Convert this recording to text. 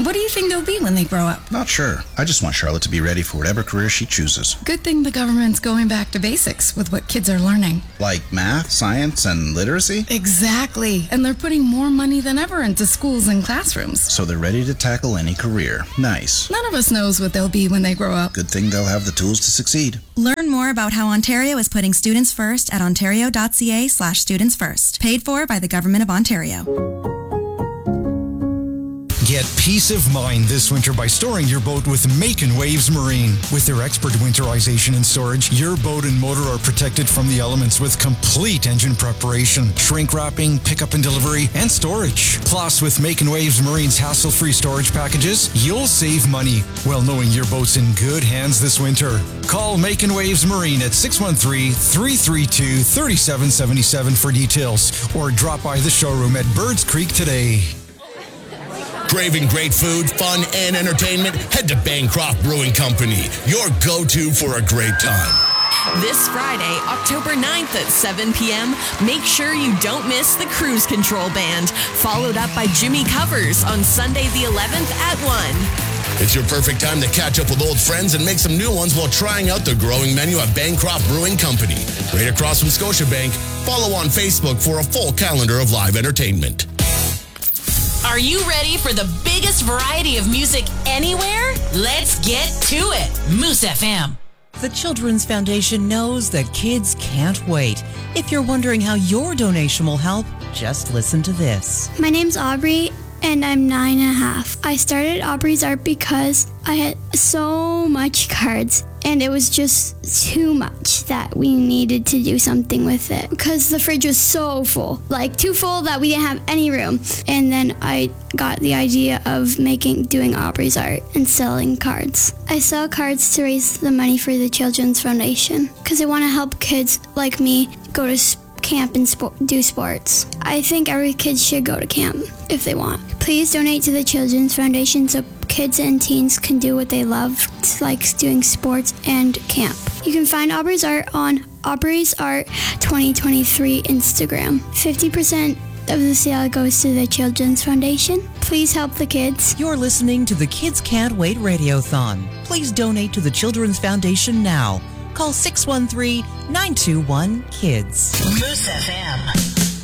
What do you think they'll be when they grow up? Not sure. I just want Charlotte to be ready for whatever career she chooses. Good thing the government's going back to basics with what kids are learning. Like math, science, and literacy? Exactly. And they're putting more money than ever into schools and classrooms. So they're ready to tackle any career. Nice. None of us knows what they'll be when they grow up. Good thing they'll have the tools to succeed. Learn more about how Ontario is putting students first at ontario.ca/students first. Paid for by the Government of Ontario. Get peace of mind this winter by storing your boat with Makin Waves Marine. With their expert winterization and storage, your boat and motor are protected from the elements with complete engine preparation, shrink wrapping, pickup and delivery, and storage. Plus, with Makin Waves Marine's hassle-free storage packages, you'll save money while knowing your boat's in good hands this winter. Call Makin Waves Marine at 613-332-3777 for details, or drop by the showroom at Birds Creek today. Craving great food, fun, and entertainment? Head to Bancroft Brewing Company, your go-to for a great time. This Friday, October 9th at 7 p.m., make sure you don't miss the Cruise Control Band, followed up by Jimmy Covers on Sunday the 11th at 1. It's your perfect time to catch up with old friends and make some new ones while trying out the growing menu at Bancroft Brewing Company. Right across from Scotiabank. Follow on Facebook for a full calendar of live entertainment. Are you ready for the biggest variety of music anywhere? Let's get to it. Moose FM. The Children's Foundation knows that kids can't wait. If you're wondering how your donation will help, just listen to this. My name's Aubrey, and I'm 9.5. I started Aubrey's Art because I had so much cards, and it was just too much that we needed to do something with it because the fridge was so full, like too full that we didn't have any room. And then I got the idea of doing Aubrey's Art and selling cards. I sell cards to raise the money for the Children's Foundation because I want to help kids like me go to camp and do sports. I think every kid should go to camp if they want. Please donate to the Children's Foundation so kids and teens can do what they love, like doing sports and camp. You can find Aubrey's Art on Aubrey's Art 2023 Instagram. 50% of the sale goes to the Children's Foundation. Please help the kids. You're listening to the Kids Can't Wait Radiothon. Please donate to the Children's Foundation now. Call 613-921-KIDS. Moose FM.